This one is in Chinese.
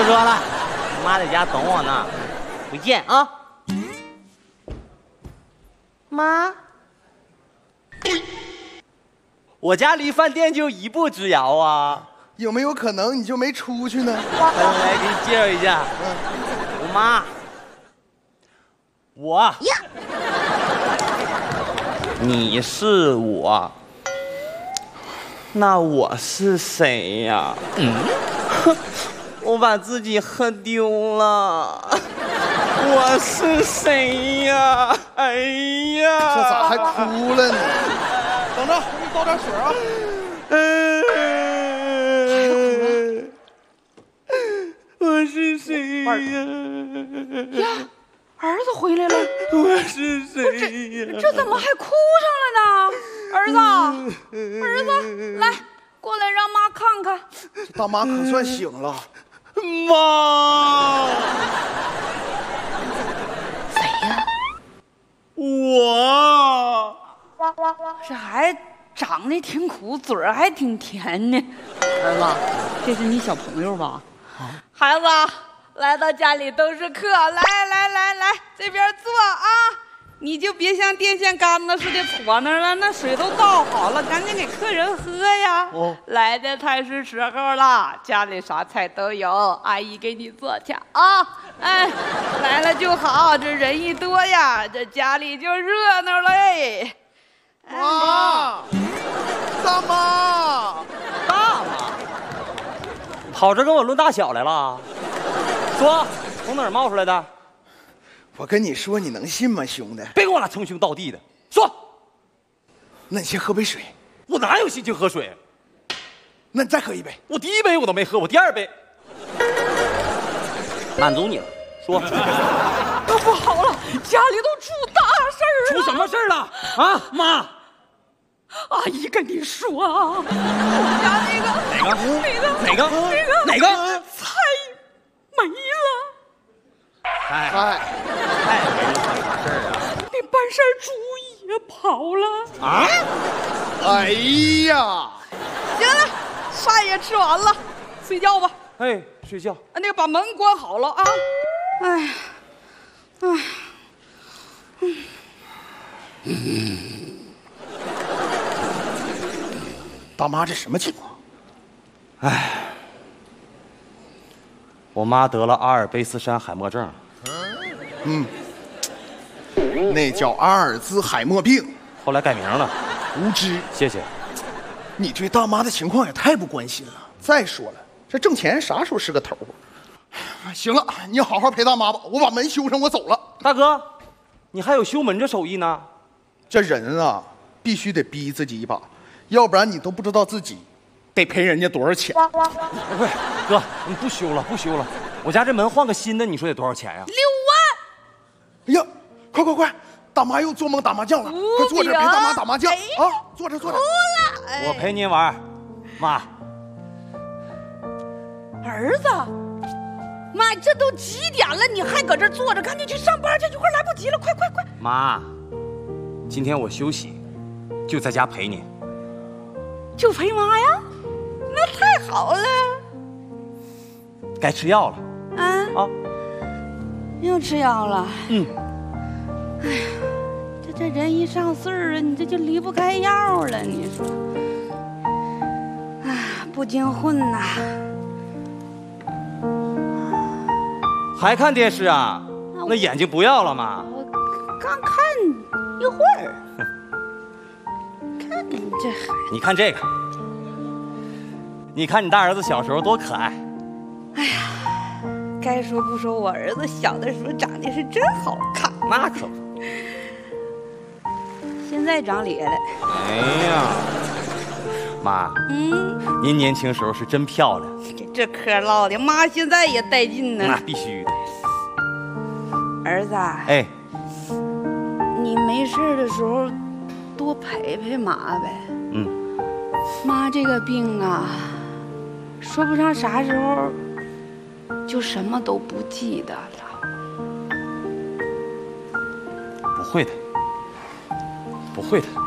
说了，我妈在家等我呢，回见啊。妈，我家离饭店就1步之遥啊。 有没有可能你就没出去呢？ 来给你介绍一下，我妈。我呀，你是我，那我是谁呀？我把自己喝丢了，我是谁呀？哎呀， 这咋还哭了呢？等着，我给你倒点水啊。 我是谁呀？ 呀，儿子回来了。 我是谁呀？ 这怎么还哭上了呢？儿子，来，过来让妈看看。 这大妈可算醒了。 妈， 谁呀？ 我。 这还长得挺苦，嘴儿还挺甜呢。儿子，这是你小朋友吧？孩子，来到家里都是客，来，这边坐啊！你就别像电线杆子似的坐那儿了，那水都倒好了，赶紧给客人喝呀！来的才是时候了，家里啥菜都有，阿姨给你做去啊！哎，来了就好，这人一多呀，这家里就热闹嘞。 妈，大妈， 跑这跟我论大小来了？说，从哪儿冒出来的？ 我跟你说，你能信吗，兄弟？ 别跟我俩称兄道弟的。说， 那你先喝杯水。 我哪有心情喝水？ 那你再喝一杯。 我第1杯我都没喝，我第2杯满足你了。说， 那不好了，家里都出大事儿了。 出什么事儿了？啊，妈！ 阿姨跟你说啊，我家哪个菜没了。 哎，没了算啥事儿啊？ 那办事猪也跑了啊！ 哎呀， 行了，饭也吃完了，睡觉吧。 哎，睡觉。 那个把门关好了啊。哎呀， 大妈这什么情况？ 哎，我妈得了阿尔卑斯山海默症。 那叫阿尔兹海默病。 后来改名了。 无知， 谢谢。 你对大妈的情况也太不关心了。再说了，这挣钱啥时候是个头？行了，你好好陪大妈吧，我把门修上，我走了。 大哥，你还有修门这手艺呢？ 这人啊，必须得逼自己一把，要不然你都不知道自己得赔人家多少钱。 不是，哥，你不修了，我家这门换个新的，你说得多少钱呀？ 6万。 哎呀，快！大妈又做梦打麻将了，快坐这陪大妈打麻将啊！坐着。 我陪您玩，妈。 儿子，妈，这都几点了，你还搁这坐着？赶紧去上班去，一会儿来不及了，快！ 妈，今天我休息，就在家陪你。 就陪妈呀？那太好了。 该吃药了。啊， 又吃药了。 哎呀，这人一上岁数了，你这就离不开药了。你说，不经混呐。 还看电视啊？那眼睛不要了吗？ 我刚看一会儿。看你这孩子， 你看这个，你看你大儿子小时候多可爱。 哎呀，该说不说，我儿子小的时候长得是真好看。 那可不。 现在长咧了。 哎呀，妈，您年轻时候是真漂亮。 这嗑唠的，妈现在也带劲呢。 那必须的。 儿子， 哎， 你没事的时候多陪陪妈呗。妈这个病啊，说不上啥时候就什么都不记得了。 不会的，不会的。